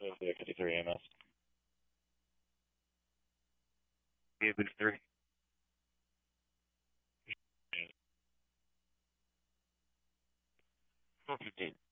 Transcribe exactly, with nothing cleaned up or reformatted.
fifty-three A M S. Yeah, fifty-three. four fifteen.